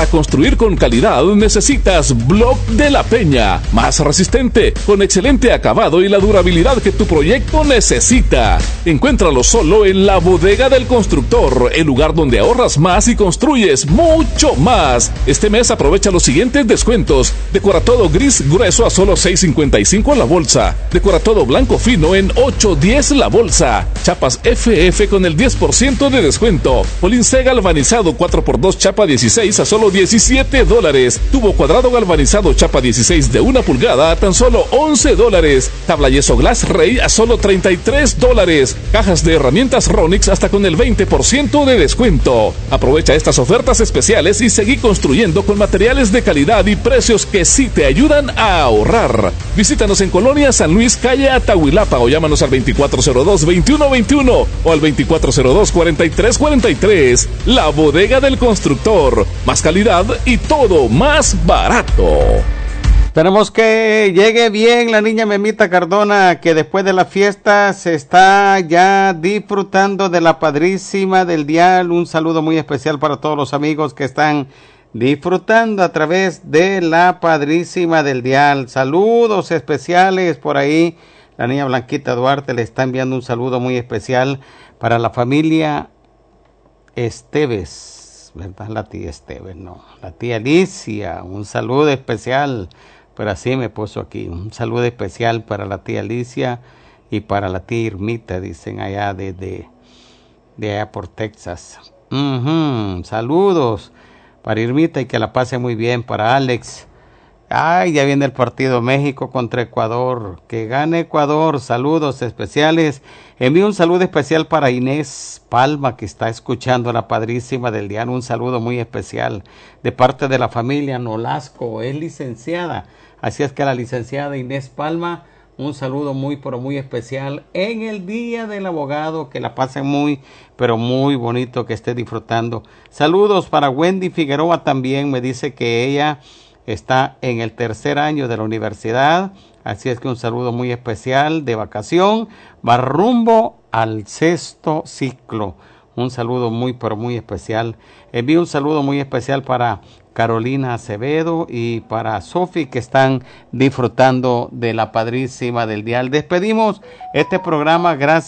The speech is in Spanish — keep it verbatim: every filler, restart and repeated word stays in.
Para construir con calidad necesitas Block de la Peña, más resistente, con excelente acabado y la durabilidad que tu proyecto necesita. Encuéntralo solo en la Bodega del Constructor, el lugar donde ahorras más y construyes mucho más. Este mes aprovecha los siguientes descuentos: decoratodo gris grueso a solo seis cincuenta y cinco la bolsa, decoratodo blanco fino en ocho diez la bolsa, chapas F F con el diez por ciento de descuento, Polincé galvanizado cuatro por dos chapa dieciséis a solo diecisiete dólares, tubo cuadrado galvanizado chapa dieciséis de una pulgada a tan solo once dólares, tabla yeso Glass Rey a solo treinta y tres dólares, cajas de herramientas Ronix hasta con el veinte por ciento de descuento. Aprovecha estas ofertas especiales y seguí construyendo con materiales de calidad y precios que sí te ayudan a ahorrar. Visítanos en Colonia San Luis, calle Atahuilapa, o llámanos al veinticuatro cero dos, veintiuno veintiuno o al veinticuatro cero dos, cuarenta y tres cuarenta y tres. La Bodega del Constructor. Más calidad y todo más barato. Esperemos que llegue bien la niña Memita Cardona, que después de la fiesta se está ya disfrutando de la Padrísima del Dial. Un saludo muy especial para todos los amigos que están disfrutando a través de la Padrísima del Dial. Saludos especiales por ahí. La niña Blanquita Duarte le está enviando un saludo muy especial para la familia Esteves, ¿verdad? La tía Esteves, no, la tía Alicia. Un saludo especial, pero así me puso aquí, un saludo especial para la tía Alicia y para la tía Irmita, dicen allá de, de, de allá por Texas. Uh-huh. Saludos para Irmita y que la pase muy bien. Para Alex, ay, ya viene el partido México contra Ecuador, que gane Ecuador. Saludos especiales. Envío un saludo especial para Inés Palma, que está escuchando a la Padrísima del Dial. Un saludo muy especial de parte de la familia Nolasco, es licenciada, así es que la licenciada Inés Palma, un saludo muy pero muy especial en el Día del Abogado. Que la pasen muy pero muy bonito, que esté disfrutando. Saludos para Wendy Figueroa también, me dice que ella está en el tercer año de la universidad, así es que un saludo muy especial de vacación, va rumbo al sexto ciclo. Un saludo muy pero muy especial. Envío un saludo muy especial para Carolina Acevedo y para Sofi, que están disfrutando de la Padrísima del Dial. Despedimos este programa, gracias.